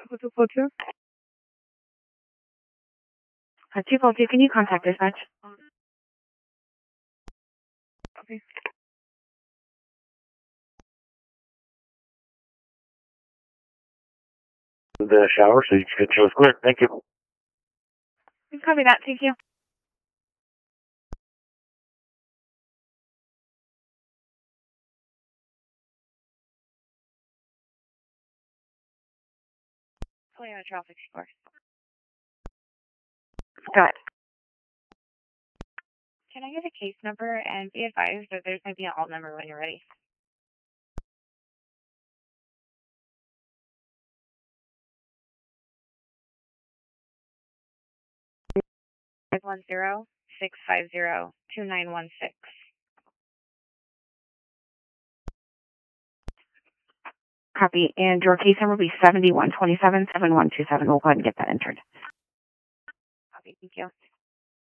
242? 242, can you contact dispatch? Okay. The shower, so you can show us clear. Thank you. Copy that, thank you. Toyota traffic score. Go ahead. Can I get a case number and be advised that there's going to be an alt number when you're ready? 510-650-2916. Copy. And your case number will be 7127-7127. We'll go ahead and get that entered. Copy. Thank you.